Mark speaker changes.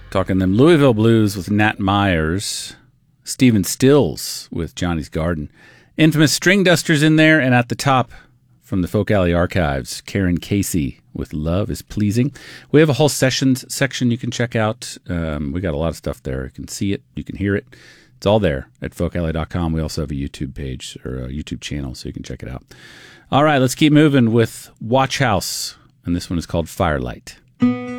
Speaker 1: Talking them Louisville Blues with Nat Myers, Stephen Stills with Johnny's Garden, Infamous String Dusters in there, and at the top from the Folk Alley Archives, Karen Casey with Love is Pleasing. We have a whole sessions section you can check out. We got a lot of stuff there. You can see it, you can hear it. It's all there at folkalley.com. We also have a YouTube page or a YouTube channel, so you can check it out. All right, let's keep moving with Watch House, and this one is called Firelight.